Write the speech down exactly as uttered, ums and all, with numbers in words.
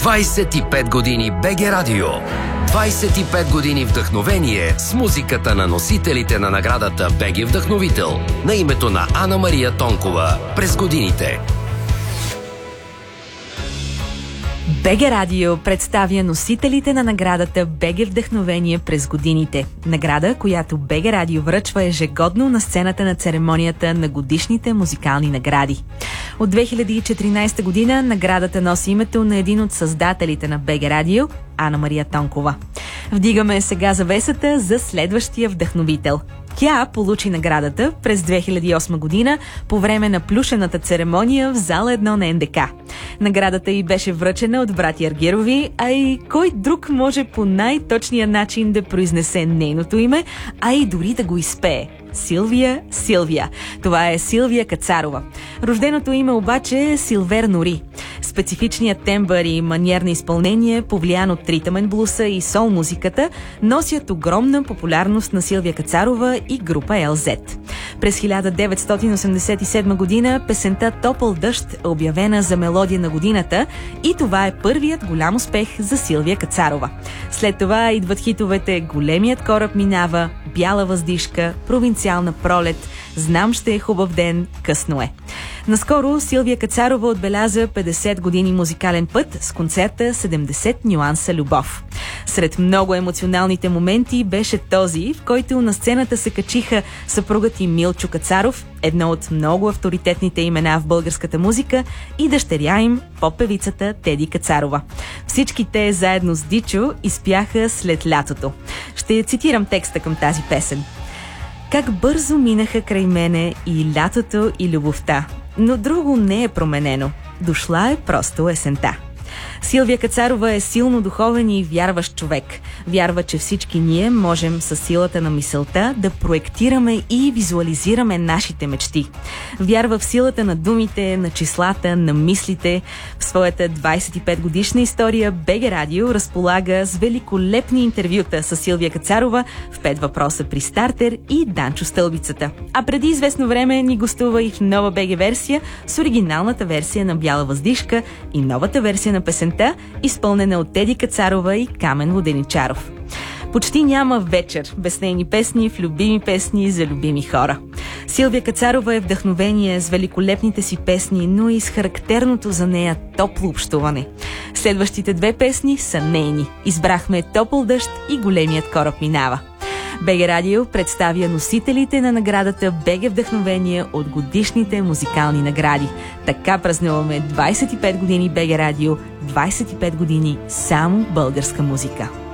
двайсет и пет години БГ Радио. двайсет и пет години вдъхновение с музиката на носителите на наградата БГ Вдъхновител на името на Ана Мария Тонкова през годините. БГ Радио представя носителите на наградата БГ Вдъхновение през годините. Награда, която БГ Радио връчва ежегодно на сцената на церемонията на годишните музикални награди. От две хиляди и четиринайсета година наградата носи името на един от създателите на БГ Радио – Ана Мария Тонкова. Вдигаме сега завесата за следващия вдъхновител. Тя получи наградата през две хиляди и осма година по време на плюшената церемония в зала едно на НДК. Наградата й беше връчена от братя Аргирови, а и кой друг може по най-точния начин да произнесе нейното име, а и дори да го изпее. Силвия Силвия. Това е Силвия Кацарова. Рожденото име обаче е Силвер Нори. Специфичният тембър и маниер на изпълнение, повлиян от ритъмен блуса и сол музиката, носят огромна популярност на Силвия Кацарова и група Ел Зет. През хиляда деветстотин осемдесет и седма година песента "Топъл дъжд" е обявена за мелодия на годината и това е първият голям успех за Силвия Кацарова. След това идват хитовете "Големият кораб минава", "Бяла въздишка", "Провинциална пролет", "Знам ще е хубав ден", "Късно е". Наскоро Силвия Кацарова отбеляза петдесет години музикален път с концерта седемдесет нюанса любов. Сред много емоционалните моменти беше този, в който на сцената се качиха съпругът и Милчо Кацаров, едно от много авторитетните имена в българската музика, и дъщеря им, поп-певицата Теди Кацарова. Всички те заедно с Дичо изпяха "След лятото". Ще цитирам текста към тази песен. "Как бързо минаха край мене и лятото, и любовта, но друго не е променено. Дошла е просто есента." Силвия Кацарова е силно духовен и вярващ човек. Вярва, че всички ние можем със силата на мисълта да проектираме и визуализираме нашите мечти. Вярва в силата на думите, на числата, на мислите. В своята двайсет и пет годишна история БГ Радио разполага с великолепни интервюта с Силвия Кацарова в "Пет въпроса при стартер" и "Данчо Стълбицата". А преди известно време ни гостува и в нова БГ версия с оригиналната версия на "Бяла въздишка" и новата версия на песента, изпълнена от Теди Кацарова и Камен Воденичаров. Почти няма вечер без нейни песни в любими песни за любими хора. Силвия Кацарова е вдъхновение с великолепните си песни, но и с характерното за нея топло общуване. Следващите две песни са нейни. Избрахме "Топъл дъжд" и "Големият кораб минава". БГ Радио представя носителите на наградата БГ Вдъхновение от годишните музикални награди. Така празнуваме двайсет и пет години БГ Радио, двайсет и пет години само българска музика.